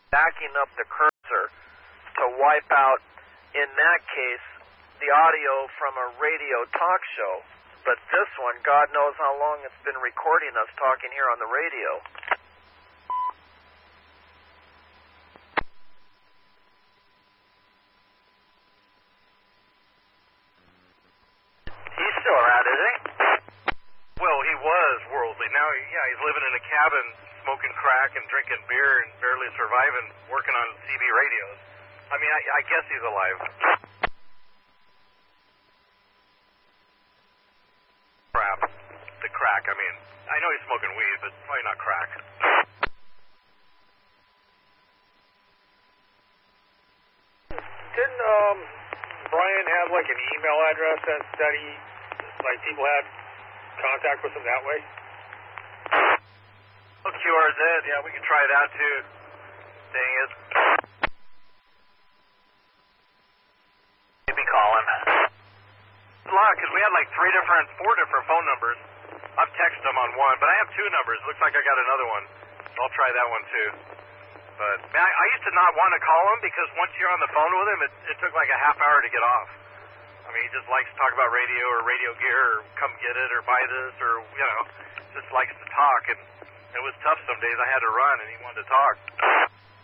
backing up the cursor to wipe out, in that case, the audio from a radio talk show. But this one, God knows how long it's been recording us talking here on the radio. He's still around, is he? Well, he was worldly. Now, yeah, he's living in a cabin, smoking crack and drinking beer and barely surviving, working on CB radios. I mean, I guess he's alive. Crap. The crack, I mean, I know he's smoking weed, but probably not crack. Didn't Brian have like an email address that he, like people had contact with him that way? Oh, QRZ, yeah, we can try that too. Dang it. Maybe call him. It's a lot, because we had like 4 different phone numbers. I've texted him on one, but I have 2 numbers. Looks like I got another one. I'll try that one too. But man, I used to not want to call him because once you're on the phone with him, it took like a half hour to get off. I mean, he just likes to talk about radio or radio gear or come get it or buy this or, you know, just likes to talk. And it was tough some days. I had to run and he wanted to talk.